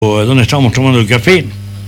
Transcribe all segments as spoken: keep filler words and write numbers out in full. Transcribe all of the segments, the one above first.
donde estábamos tomando el café,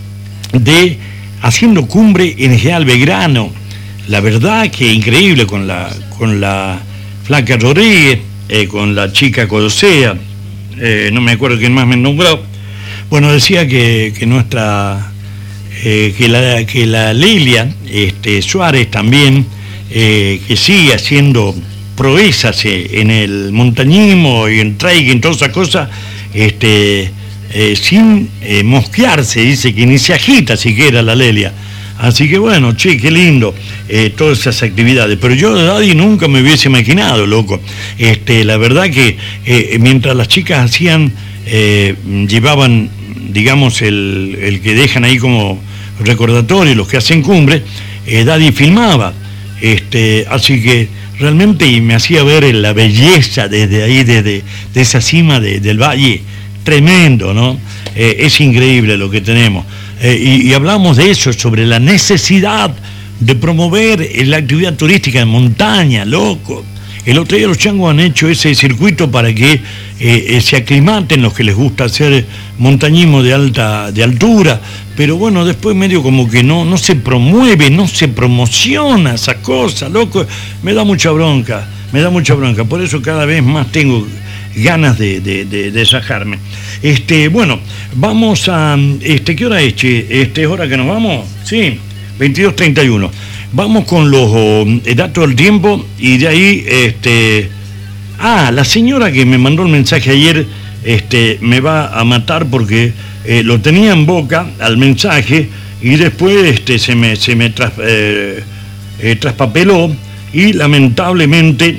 de haciendo cumbre en General Belgrano. La verdad que increíble, con la con la flaca Rodríguez, eh, con la chica Codosea, eh, no me acuerdo quién más me nombró. Bueno, decía que, que nuestra eh, que la que la Lelia este, Suárez también, eh, que sigue haciendo proezas en el montañismo y en trail y en todas esas cosas, este Eh, sin eh, mosquearse, dice que ni se agita siquiera la Lelia. Así que bueno, che, qué lindo, eh, todas esas actividades. Pero yo de Daddy nunca me hubiese imaginado, loco. Este, la verdad que eh, mientras las chicas hacían, eh, llevaban, digamos, el, el que dejan ahí como recordatorio, los que hacen cumbre, eh, Daddy filmaba. Este, así que realmente me hacía ver la belleza desde ahí, desde de esa cima de, del valle. Tremendo, ¿no? Eh, es increíble lo que tenemos. Eh, y, y hablamos de eso, sobre la necesidad de promover la actividad turística en montaña, loco. El otro día los changos han hecho ese circuito para que eh, se aclimaten los que les gusta hacer montañismo de alta de altura, pero bueno, después medio como que no, no se promueve, no se promociona esa cosa, loco. Me da mucha bronca, me da mucha bronca, por eso cada vez más tengo ganas de, de, de, de sajarme. Este, bueno, vamos a... Este, ¿qué hora es, che? Este, ¿es hora que nos vamos? Sí, veintidós treinta y uno. Vamos con los eh, datos del tiempo y de ahí, este... Ah, la señora que me mandó el mensaje ayer, este, me va a matar porque eh, lo tenía en boca al mensaje y después este, se me, se me tras, eh, eh, traspapeló y lamentablemente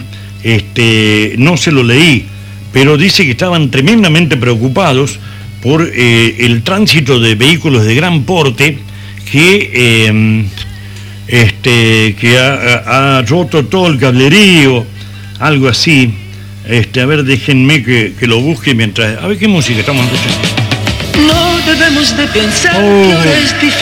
este, no se lo leí. Pero dice que estaban tremendamente preocupados por eh, el tránsito de vehículos de gran porte que, eh, este, que ha, ha, ha roto todo el cablerío, algo así. Este, a ver, déjenme que, que lo busque mientras... A ver qué música estamos escuchando. No debemos de pensar oh, que ahora es diferente.